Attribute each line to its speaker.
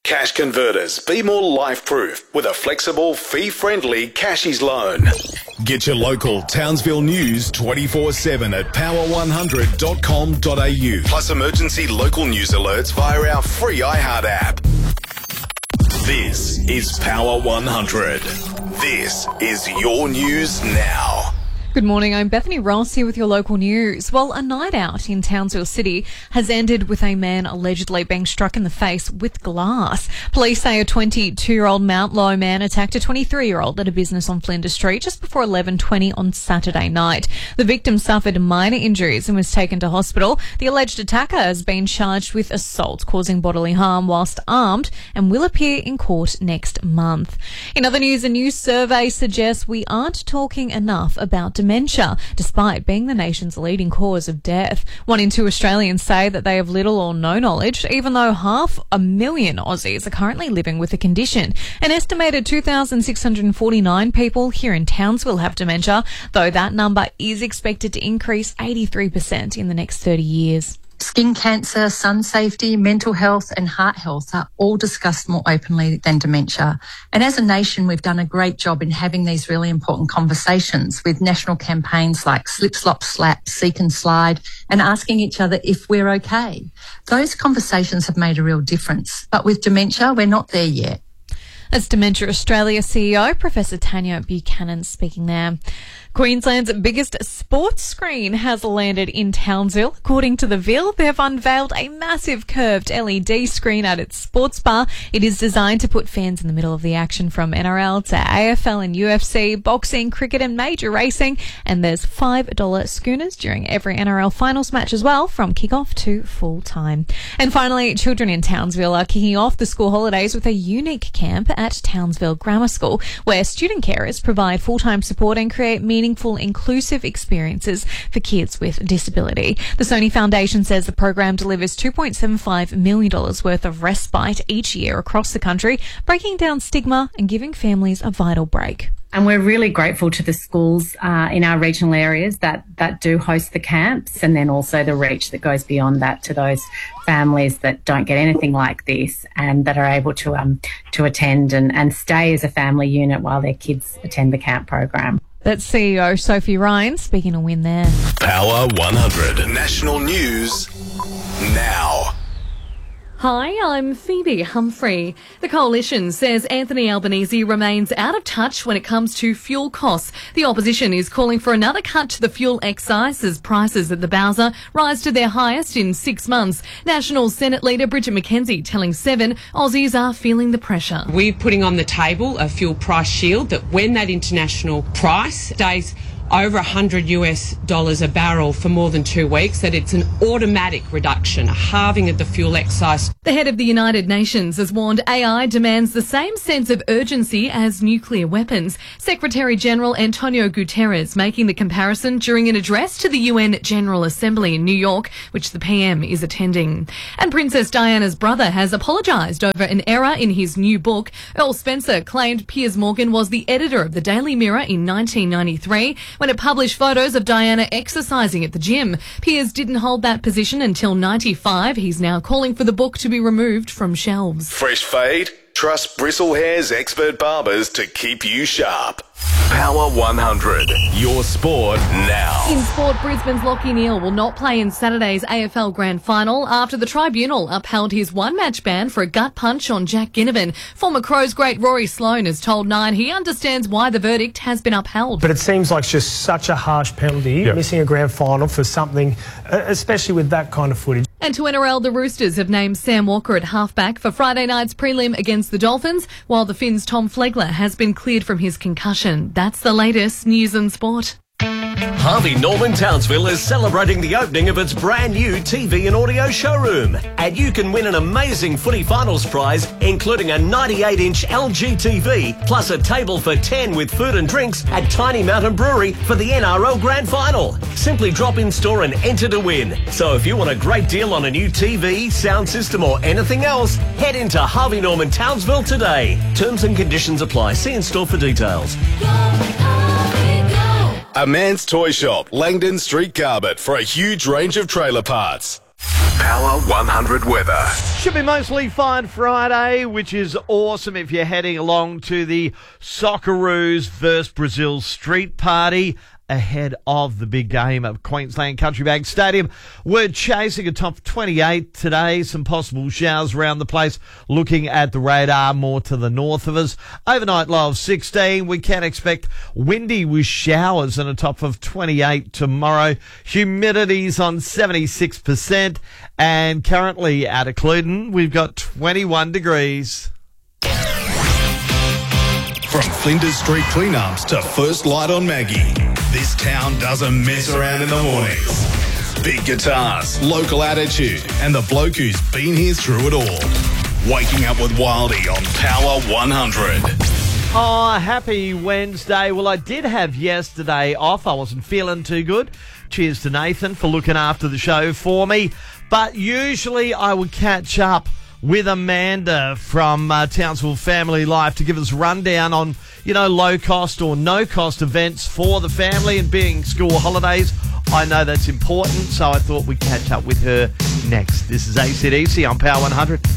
Speaker 1: Cash Converters. Be more life-proof with a flexible, fee-friendly Cashies loan. Get your local Townsville news 24/7 at power100.com.au. Plus emergency local news alerts via our free iHeart app. This is Power 100. This is your news now.
Speaker 2: Good morning, I'm Bethany Ross here with your local news. Well, a night out in Townsville City has ended with a man allegedly being struck in the face with glass. Police say a 22-year-old Mount Low man attacked a 23-year-old at a business on Flinders Street just before 11:20 on Saturday night. The victim suffered minor injuries and was taken to hospital. The alleged attacker has been charged with assault causing bodily harm whilst armed and will appear in court next month. In other news, a new survey suggests we aren't talking enough about dementia, despite being the nation's leading cause of death. 1 in 2 Australians say that they have little or no knowledge, even though 500,000 Aussies are currently living with the condition. An estimated 2,649 people here in Townsville have dementia, though that number is expected to increase 83% in the next 30 years.
Speaker 3: Skin cancer, sun safety, mental health and heart health are all discussed more openly than dementia. And as a nation, we've done a great job in having these really important conversations with national campaigns like Slip, Slop, Slap, Seek and Slide, and asking each other if we're okay. Those conversations have made a real difference. But with dementia, we're not there yet.
Speaker 2: That's Dementia Australia CEO, Professor Tanya Buchanan speaking there. Queensland's biggest sports screen has landed in Townsville. According to The Ville, they've unveiled a massive curved LED screen at its sports bar. It is designed to put fans in the middle of the action from NRL to AFL and UFC, boxing, cricket and major racing. And there's $5 schooners during every NRL finals match as well, from kick-off to full-time. And finally, children in Townsville are kicking off the school holidays with a unique camp at Townsville Grammar School, where student carers provide full-time support and create meaningful, inclusive experiences for kids with disability. The Sony Foundation says the program delivers $2.75 million worth of respite each year across the country, breaking down stigma and giving families a vital break.
Speaker 4: And we're really grateful to the schools in our regional areas that do host the camps, and then also the reach that goes beyond that to those families that don't get anything like this and that are able to attend and stay as a family unit while their kids attend the camp program.
Speaker 2: That's CEO Sophie Ryan speaking a win there.
Speaker 1: Power 100 National News now.
Speaker 5: Hi, I'm Phoebe Humphrey. The Coalition says Anthony Albanese remains out of touch when it comes to fuel costs. The opposition is calling for another cut to the fuel excise as prices at the Bowser rise to their highest in 6 months. National Senate Leader Bridget McKenzie telling Seven Aussies are feeling the pressure.
Speaker 6: We're putting on the table a fuel price shield that when that international price stays over $100 a barrel for more than 2 weeks, that it's an automatic reduction, a halving of the fuel excise.
Speaker 5: The head of the United Nations has warned AI demands the same sense of urgency as nuclear weapons. Secretary-General Antonio Guterres making the comparison during an address to the UN General Assembly in New York, which the PM is attending. And Princess Diana's brother has apologised over an error in his new book. Earl Spencer claimed Piers Morgan was the editor of the Daily Mirror in 1993, when it published photos of Diana exercising at the gym. Piers didn't hold that position until 95. He's now calling for the book to be removed from shelves.
Speaker 1: Fresh fade? Trust Bristle Hair's expert barbers to keep you sharp. Power 100, your sport now.
Speaker 5: In sport, Brisbane's Lachie Neale will not play in Saturday's AFL Grand Final after the tribunal upheld his one-match ban for a gut punch on Jack Ginnivan. Former Crows great Rory Sloane has told Nine he understands why the verdict has been upheld.
Speaker 7: But it seems like just such a harsh penalty, missing a grand final for something, especially with that kind of footage.
Speaker 5: And to NRL, the Roosters have named Sam Walker at halfback for Friday night's prelim against the Dolphins, while the Finns' Tom Flegler has been cleared from his concussion. That's the latest news and sport.
Speaker 8: Harvey Norman Townsville is celebrating the opening of its brand new TV and audio showroom. And you can win an amazing footy finals prize, including a 98-inch LG TV, plus a table for 10 with food and drinks at Tiny Mountain Brewery for the NRL Grand Final. Simply drop in store and enter to win. So if you want a great deal on a new TV, sound system or anything else, head into Harvey Norman Townsville today. Terms and conditions apply. See in store for details.
Speaker 1: A Man's Toy Shop, Langdon Street, Carbet, for a huge range of trailer parts. Power 100 weather.
Speaker 9: Should be mostly fine Friday, which is awesome if you're heading along to the Socceroos vs Brazil street party ahead of the big game at Queensland Country Bank Stadium. We're chasing a top 28 today. Some possible showers around the place. Looking at the radar more to the north of us. Overnight low of 16. We can expect windy with showers and a top of 28 tomorrow. Humidity's on 76%. And currently out of Cluden, we've got 21 degrees.
Speaker 1: From Flinders Street cleanups to first light on Maggie, this town doesn't mess around in the mornings. Big guitars, local attitude, and the bloke who's been here through it all. Waking up with Wildy on Power 100.
Speaker 9: Oh, happy Wednesday. Well, I did have yesterday off. I wasn't feeling too good. Cheers to Nathan for looking after the show for me. But usually I would catch up with Amanda from Townsville Family Life to give us a rundown on, low cost or no cost events for the family, and being school holidays, I know that's important, so I thought we'd catch up with her next. This is AC/DC on Power 100.